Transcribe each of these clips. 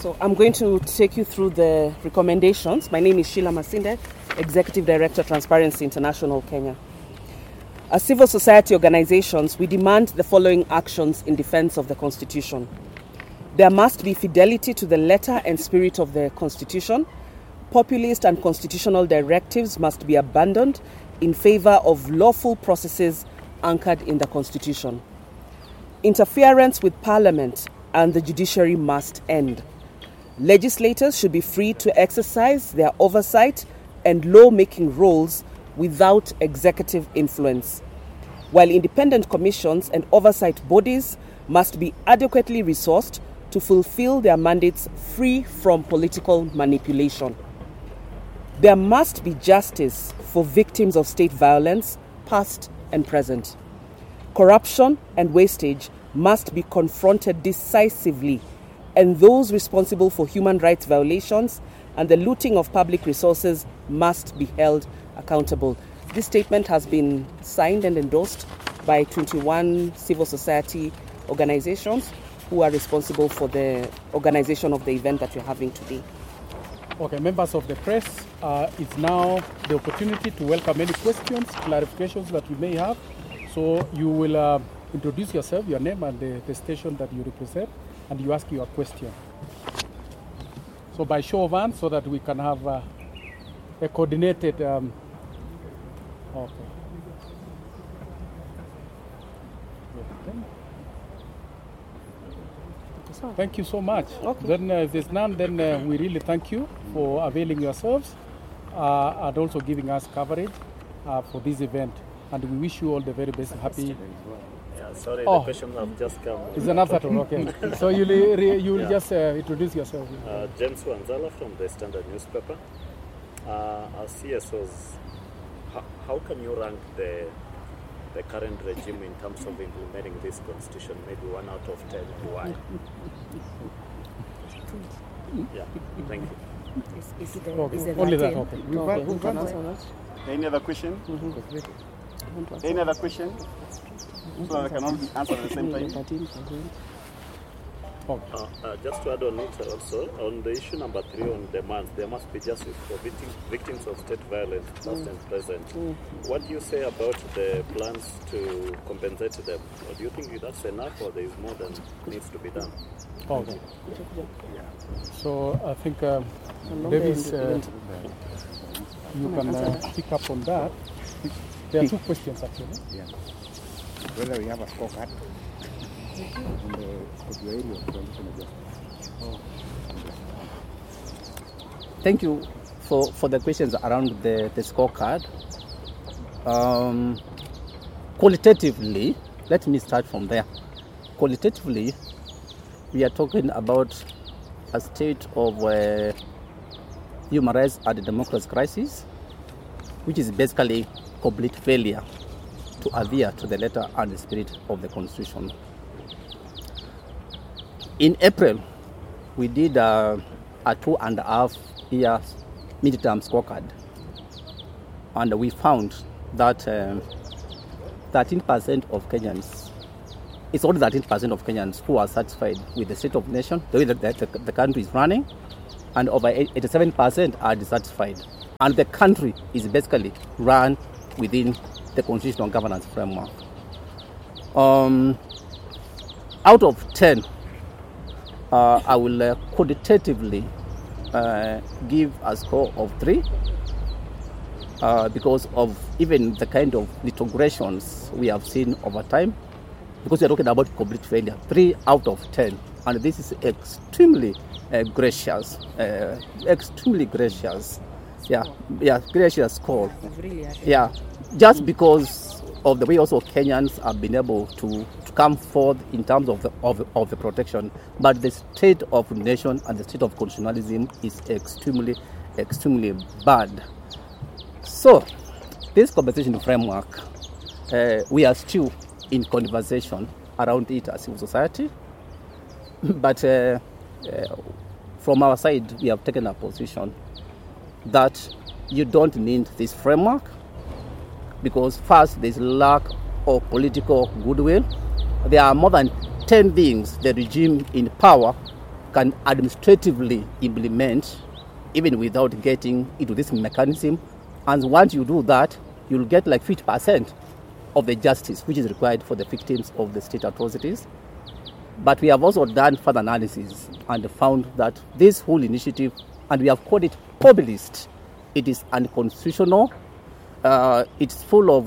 So I'm going to take you through the recommendations. My name is Sheila Masinde, Executive Director, Transparency International, Kenya. As civil society organizations, we demand the following actions in defense of the Constitution. There must be fidelity to the letter and spirit of the Constitution. Populist and constitutional directives must be abandoned in favor of lawful processes anchored in the Constitution. Interference with Parliament and the judiciary must end. Legislators should be free to exercise their oversight and law-making roles without executive influence, while independent commissions and oversight bodies must be adequately resourced to fulfill their mandates free from political manipulation. There must be justice for victims of state violence, past and present. Corruption and wastage must be confronted decisively, and those responsible for human rights violations and the looting of public resources must be held accountable. This statement has been signed and endorsed by 21 civil society organizations who are responsible for the organization of the event that we're having today. Okay, members of the press, it's now the opportunity to welcome any questions, clarifications that you may have. So you will introduce yourself, your name and the station that you represent, and you ask your question. So by show of hands, so that we can have a coordinated... okay. Thank you so much. Okay. Then if there's none, then we really thank you for availing yourselves and also giving us coverage for this event. And we wish you all the very best. Happy. Sorry, the question have just come. It's an after talk, okay. So you'll just introduce yourself. James Wanzala from the Standard newspaper. As CSOs, how can you rank the current regime in terms of implementing this constitution? Maybe 1 out of 10. Why? Yeah, thank you. Only that, okay. Any other question? Any other question? So I can all answer at the same time. Just to add on it also, on the issue number 3 on demands, there must be justice for victims of state violence, past and present. What do you say about the plans to compensate them? Or do you think that's enough, or there is more than needs to be done? Okay. So I think Davis, you can pick up on that. There are 2 questions actually. Yeah. Whether we have a scorecard on the area of transition adjustment. Thank you for the questions around the scorecard. Qualitatively, let me start from there. Qualitatively, we are talking about a state of human rights and democracy crisis, which is basically complete failure to adhere to the letter and the spirit of the Constitution. In April, we did a 2.5 year midterm scorecard, and we found that 13% of Kenyans, it's only 13% of Kenyans who are satisfied with the state of the nation, the way that the country is running, and over 87% are dissatisfied. And the country is basically run within the constitutional governance framework. Out of 10, I will quantitatively give a score of 3 because of even the kind of retrogressions we have seen over time, because we are talking about complete failure. 3 out of 10, and this is extremely gracious, gracious score. Yeah, just because of the way also Kenyans have been able to come forth in terms of the protection, but the state of the nation and the state of constitutionalism is extremely bad. So, this compensation framework, we are still in conversation around it as civil society, but from our side, we have taken a position that you don't need this framework because first, there's lack of political goodwill. There are more than 10 beings the regime in power can administratively implement even without getting into this mechanism. And once you do that, you'll get like 50% of the justice which is required for the victims of the state atrocities. But we have also done further analysis and found that this whole initiative, and we have called it populist, it is unconstitutional. It's full of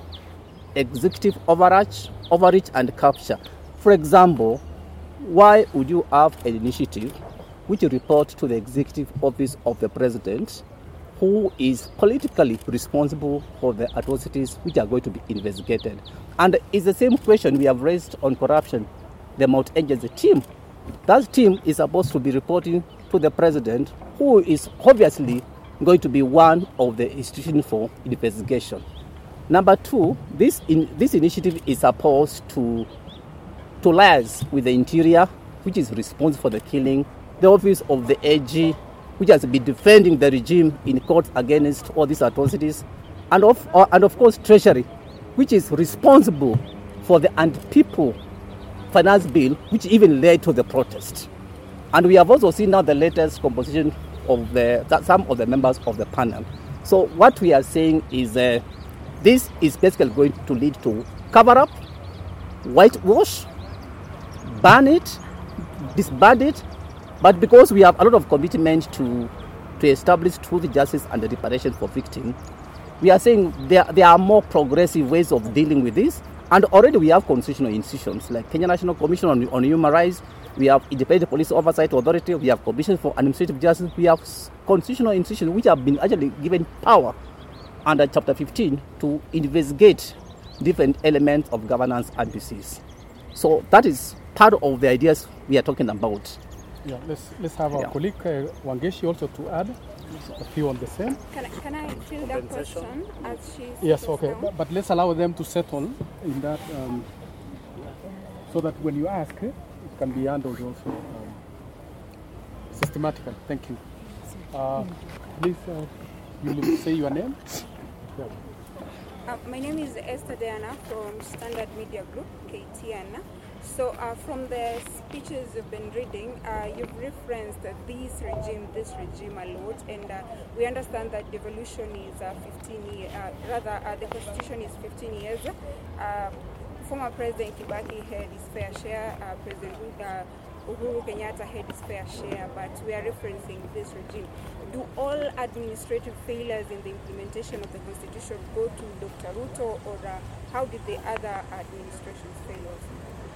executive overreach and capture. For example, why would you have an initiative which reports to the executive office of the president, who is politically responsible for the atrocities which are going to be investigated? And it's the same question we have raised on corruption. The Mount Agency team. That team is supposed to be reporting to the president, who is obviously going to be one of the institutions for investigation. Number two, this initiative is supposed to liaise with the Interior, which is responsible for the killing, the office of the AG, which has been defending the regime in court against all these atrocities, and of course Treasury, which is responsible for the anti-people finance bill, which even led to the protest. And we have also seen now the latest composition of some of the members of the panel. So what we are saying is this is basically going to lead to cover up, whitewash, ban it, disband it. But because we have a lot of commitment to establish truth, justice, and the reparation for victims, we are saying there are more progressive ways of dealing with this. And already we have constitutional institutions like Kenya National Commission on Human Rights, we have Independent Police Oversight Authority, we have Commission for Administrative Justice, we have constitutional institutions which have been actually given power under Chapter 15 to investigate different elements of governance abuses. So that is part of the ideas we are talking about. Yeah, let's have our colleague Wangeshi also to add a few on the same. Can I fill the question as she? Yes, okay, but let's allow them to settle in that, so that when you ask, it can be handled also systematically. Thank you. Please, you will say your name. Yeah. My name is Esther Diana from Standard Media Group, KTN. So from the speeches you've been reading, you've referenced this regime a lot, and we understand that devolution is 15 years, the constitution is 15 years. Former President Kibaki had his fair share, President Uhuru Kenyatta had his fair share, but we are referencing this regime. Do all administrative failures in the implementation of the constitution go to Dr. Ruto, or how did the other administrations fail also?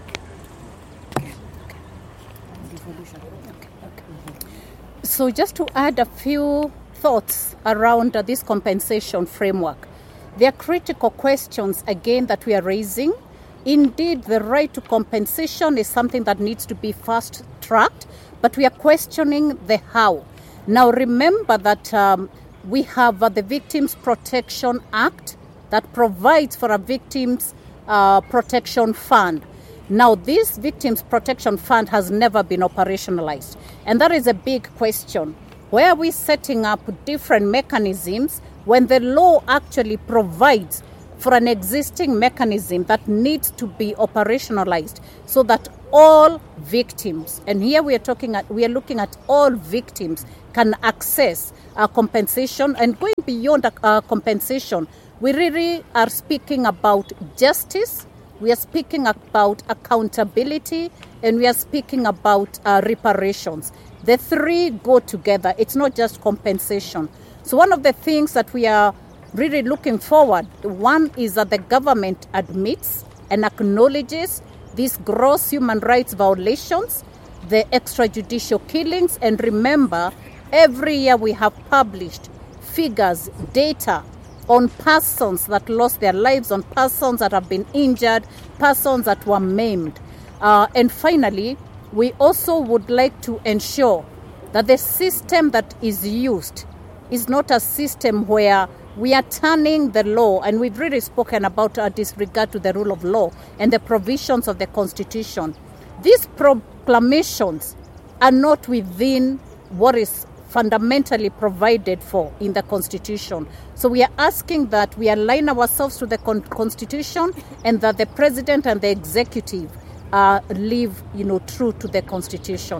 So just to add a few thoughts around this compensation framework, there are critical questions again that we are raising. Indeed, the right to compensation is something that needs to be fast-tracked, but we are questioning the how. Now remember that we have the Victims Protection Act that provides for a Victims Protection Fund. Now, this Victims Protection Fund has never been operationalized. And that is a big question. Where are we setting up different mechanisms when the law actually provides for an existing mechanism that needs to be operationalized so that all victims, and here we are looking at all victims, can access compensation. And going beyond compensation, we really are speaking about justice. We are speaking about accountability, and we are speaking about reparations. The three go together. It's not just compensation. So one of the things that we are really looking forward, one is that the government admits and acknowledges these gross human rights violations, the extrajudicial killings. And remember, every year we have published figures, data on persons that lost their lives, on persons that have been injured, persons that were maimed. And finally, we also would like to ensure that the system that is used is not a system where we are turning the law, and we've really spoken about disregard to the rule of law and the provisions of the Constitution. These proclamations are not within what is fundamentally provided for in the Constitution. So we are asking that we align ourselves to the Constitution, and that the President and the Executive live, true to the Constitution.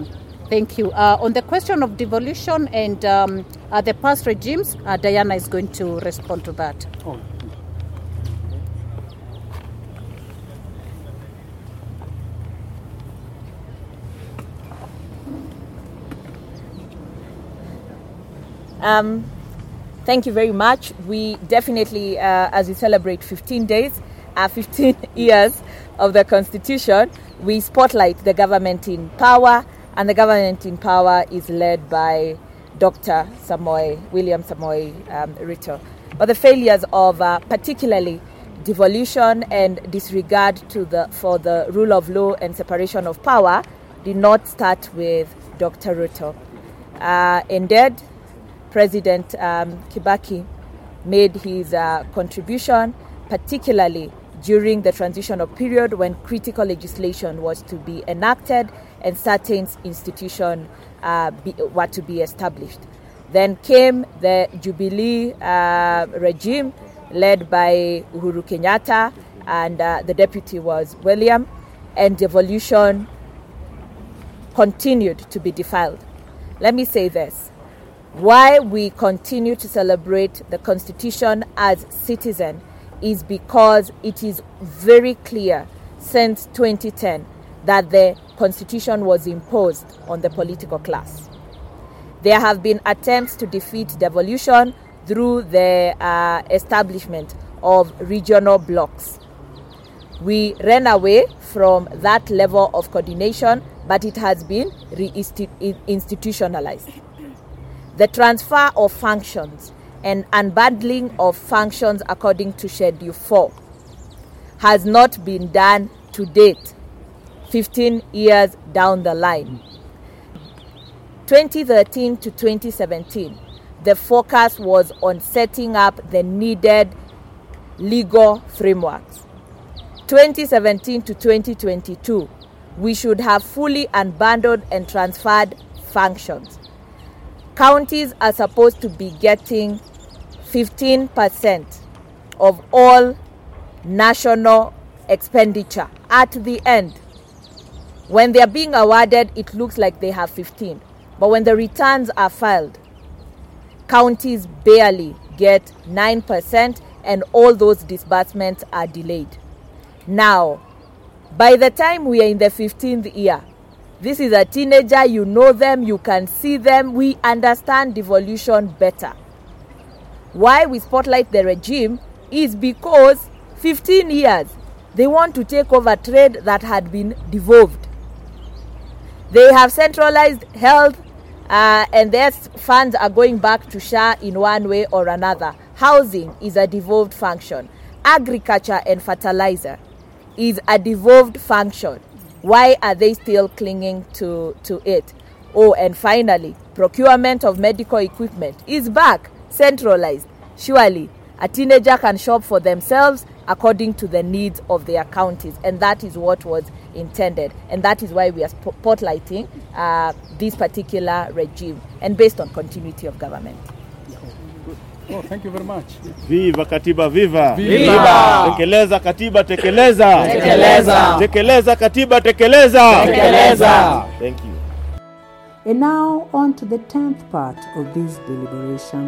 Thank you. On the question of devolution and the past regimes, Diana is going to respond to that. Oh. Thank you very much. We definitely, as we celebrate 15 days, 15 years of the Constitution, we spotlight the government in power, and the government in power is led by Dr. William Samoei Ruto. But the failures of particularly devolution and disregard for the rule of law and separation of power did not start with Dr. Ruto. Indeed, President Kibaki made his contribution, particularly during the transitional period when critical legislation was to be enacted and certain institutions were to be established. Then came the Jubilee regime led by Uhuru Kenyatta, and the deputy was William, and devolution continued to be defiled. Let me say this. Why we continue to celebrate the Constitution as citizen is because it is very clear since 2010 that the Constitution was imposed on the political class. There have been attempts to defeat devolution through the establishment of regional blocks. We ran away from that level of coordination, but it has been institutionalized. The transfer of functions and unbundling of functions according to Schedule 4 has not been done to date, 15 years down the line. 2013 to 2017, the focus was on setting up the needed legal frameworks. 2017 to 2022, we should have fully unbundled and transferred functions. Counties are supposed to be getting 15% of all national expenditure at the end. When they are being awarded, it looks like they have 15. But when the returns are filed, counties barely get 9%, and all those disbursements are delayed. Now, by the time we are in the 15th year, this is a teenager, you know them, you can see them, we understand devolution better. Why we spotlight the regime is because 15 years, they want to take over trade that had been devolved. They have centralized health and their funds are going back to SHA in one way or another. Housing is a devolved function. Agriculture and fertilizer is a devolved function. Why are they still clinging to it? Oh, and finally, procurement of medical equipment is back, centralized. Surely, a teenager can shop for themselves according to the needs of their counties, and that is what was intended. And that is why we are spotlighting this particular regime, and based on continuity of government. Oh, thank you very much. Viva Katiba, viva! Viva! Tekeleza Katiba, tekeleza! Tekeleza! Tekeleza Katiba, tekeleza! Tekeleza! Thank you. And now on to the 10th part of this deliberation.